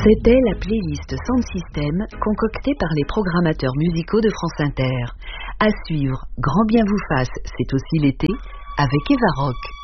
C'était la playlist Sound System concoctée par les programmateurs musicaux de France Inter. À suivre, Grand bien vous fasse, c'est aussi l'été, avec Eva Rock.